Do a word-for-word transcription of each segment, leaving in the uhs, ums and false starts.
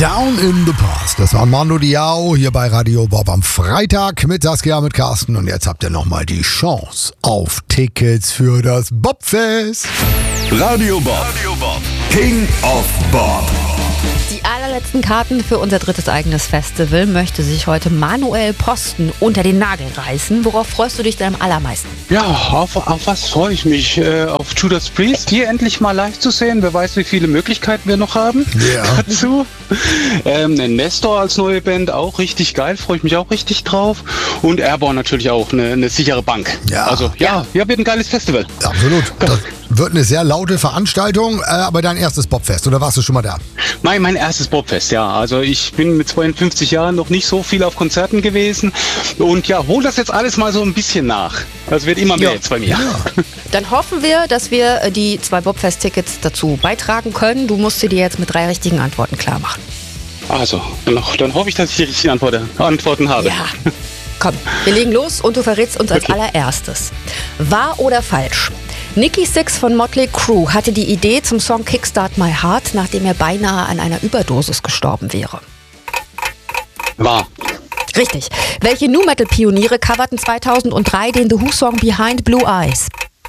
Down in the Past. Das war Mando Diao hier bei Radio Bob am Freitag mit Saskia, mit Carsten. Und jetzt habt ihr nochmal die Chance auf Tickets für das Bobfest. Radio Bob. Radio Bob. King of Bob. Die allerletzten Karten für unser drittes eigenes Festival möchte sich heute Manuel Posten unter den Nagel reißen. Worauf freust du dich denn am allermeisten? Ja, auf, auf was freue ich mich? Äh, auf Judas Priest hier endlich mal live zu sehen. Wer weiß, wie viele Möglichkeiten wir noch haben Ja. dazu. Ähm, Nestor als neue Band, auch richtig geil, freue ich mich auch richtig drauf. Und Airborne natürlich auch, eine, eine sichere Bank. Ja. Also ja, ja, wird ein geiles Festival. Absolut. Das wird eine sehr laute Veranstaltung, äh, aber dein erstes Bobfest, oder warst du schon mal da? Mein, mein erstes Bobfest, ja. Also ich bin mit zweiundfünfzig Jahren noch nicht so viel auf Konzerten gewesen. Und ja, hol das jetzt alles mal so ein bisschen nach. Das wird immer mehr Ja. jetzt bei mir. Ja. Dann hoffen wir, dass wir die zwei Bobfest-Tickets dazu beitragen können. Du musst sie dir jetzt mit drei richtigen Antworten klar machen. Also, dann, dann hoffe ich, dass ich die richtigen Antworten, Antworten habe. Ja. Komm, wir legen los und du verrätst uns als Okay. allererstes. Wahr oder falsch? Nikki Sixx von Motley Crue hatte die Idee zum Song Kickstart My Heart, nachdem er beinahe an einer Überdosis gestorben wäre. Wahr. Richtig. Welche Nu-Metal-Pioniere coverten zweitausenddrei den The Who-Song Behind Blue Eyes?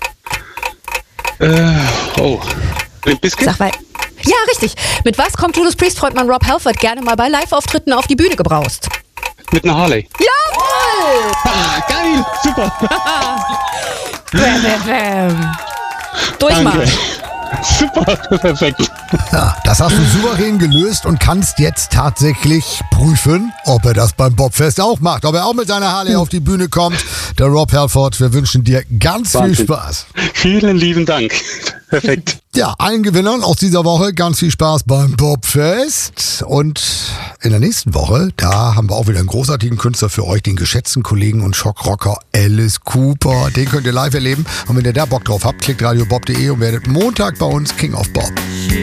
Äh, oh. Limp Bizkit? Sag mal. Ja, richtig. Mit was kommt Judas Priest-Frontmann Rob Halford gerne mal bei Live-Auftritten auf die Bühne gebraust? Mit einer Harley. Jawohl! Ah, geil, super. Bäm, bäm, bäm. Durchmachen. Danke. Super, perfekt. Ja, das hast du souverän gelöst und kannst jetzt tatsächlich prüfen, ob er das beim Bobfest auch macht. Ob er auch mit seiner Harley auf die Bühne kommt. Der Rob Halford, wir wünschen dir ganz Wahnsinn. viel Spaß. Vielen lieben Dank. Perfekt. Ja, allen Gewinnern aus dieser Woche ganz viel Spaß beim Bobfest. Und in der nächsten Woche, da haben wir auch wieder einen großartigen Künstler für euch, den geschätzten Kollegen und Schockrocker Alice Cooper. Den könnt ihr live erleben. Und wenn ihr da Bock drauf habt, klickt radiobob punkt de und werdet Montag bei uns King of Bob.